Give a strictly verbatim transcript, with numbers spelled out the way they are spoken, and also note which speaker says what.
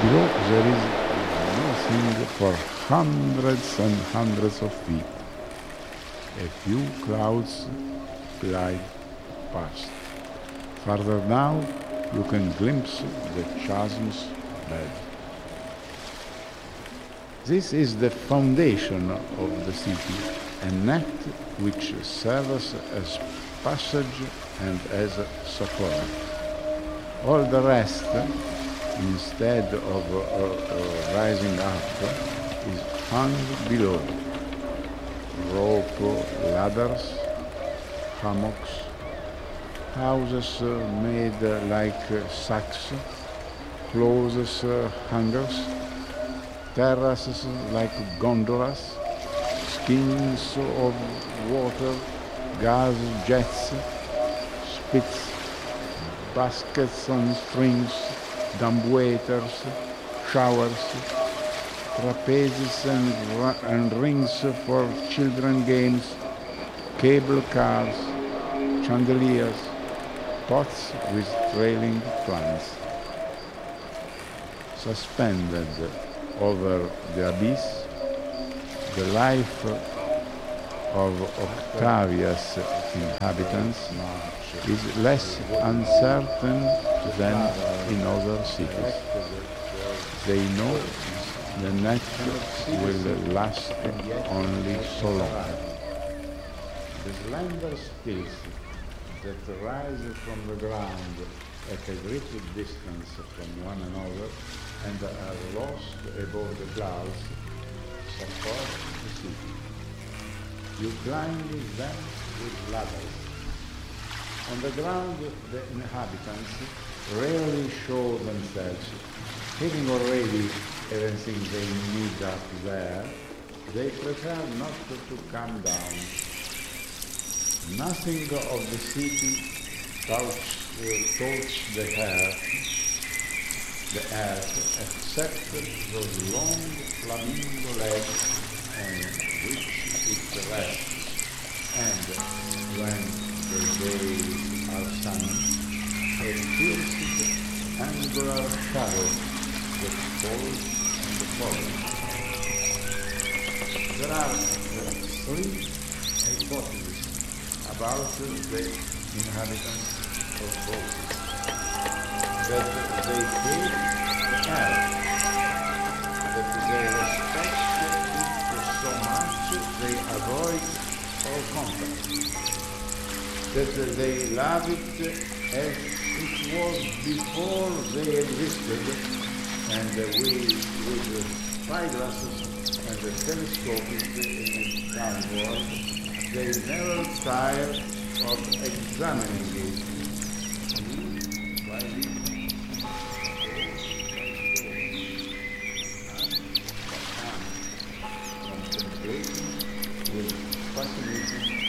Speaker 1: Below there is nothing for hundreds and hundreds of feet. A few clouds glide past. Farther down, you can glimpse the chasm's bed. This is the foundation of the city, a net which serves as passage and as support. All the rest, instead of uh, uh, rising up, is hung below. Rope ladders, hammocks, houses uh, made uh, like uh, sacks, clothes uh, hangers, terraces like gondolas, skins of water, gas jets, spits, baskets on strings, dumbwaiters, showers, trapezes and, and rings for children games, cable cars, chandeliers, pots with trailing plants. Suspended over the abyss, the life of Octavia's inhabitants is less uncertain than in other cities. They know the net will last only so long. The slender stilts that rise from the ground at a great distance from one another and are lost above the clouds support the city. You climb them with ladders. On the ground, the inhabitants rarely show themselves. Having already everything they need up there, they prefer not to come down. Nothing of the city touch, uh, touch the earth, the earth, except those long flamingo legs on which it rests, and when the days are sunny, a pierced angular shadow that falls on the forest. There are uh, three hypotheses about the inhabitants of both. That they hate the earth, that they respect it so much they avoid all contact, that they love it as it was before they existed, and we, with the spyglasses and the telescopes in downward, they never tire of examining it. Why